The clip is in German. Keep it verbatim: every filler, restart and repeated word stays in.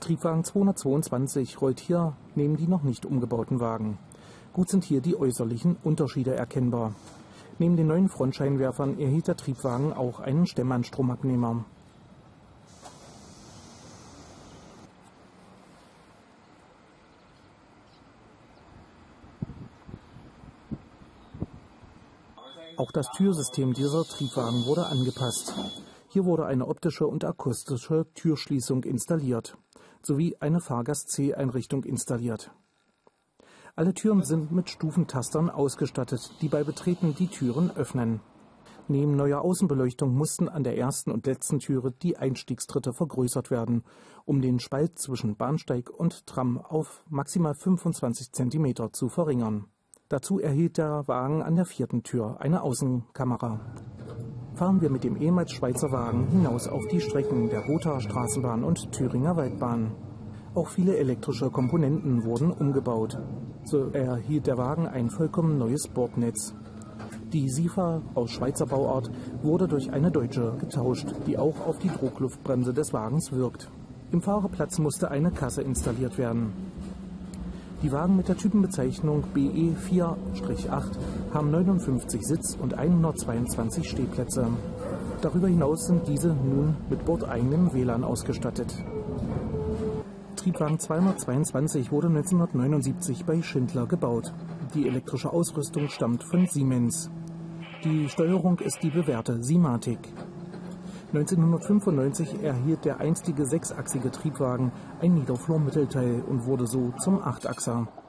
Triebwagen zweihundertzweiundzwanzig rollt hier neben die noch nicht umgebauten Wagen. Gut sind hier die äußerlichen Unterschiede erkennbar. Neben den neuen Frontscheinwerfern erhielt der Triebwagen auch einen Stemmanstromabnehmer. Auch das Türsystem dieser Triebwagen wurde angepasst. Hier wurde eine optische und akustische Türschließung installiert, sowie eine Fahrgast-C-Einrichtung installiert. Alle Türen sind mit Stufentastern ausgestattet, die bei Betreten die Türen öffnen. Neben neuer Außenbeleuchtung mussten an der ersten und letzten Türe die Einstiegstritte vergrößert werden, um den Spalt zwischen Bahnsteig und Tram auf maximal fünfundzwanzig Zentimeter zu verringern. Dazu erhielt der Wagen an der vierten Tür eine Außenkamera. Fahren wir mit dem ehemals Schweizer Wagen hinaus auf die Strecken der Rothaer Straßenbahn und Thüringer Waldbahn. Auch viele elektrische Komponenten wurden umgebaut. So erhielt der Wagen ein vollkommen neues Bordnetz. Die SIFA aus Schweizer Bauart wurde durch eine deutsche getauscht, die auch auf die Druckluftbremse des Wagens wirkt. Im Fahrerplatz musste eine Kasse installiert werden. Die Wagen mit der Typenbezeichnung B E vier acht haben neunundfünfzig Sitz- und hundertzweiundzwanzig Stehplätze. Darüber hinaus sind diese nun mit bordeigenem W L A N ausgestattet. Triebwagen zweihundertzweiundzwanzig wurde neunzehnhundertneunundsiebzig bei Schindler gebaut. Die elektrische Ausrüstung stammt von Siemens. Die Steuerung ist die bewährte Simatic. neunzehnhundertfünfundneunzig erhielt der einstige sechsachsige Triebwagen ein Niederflurmittelteil und wurde so zum Achtachser.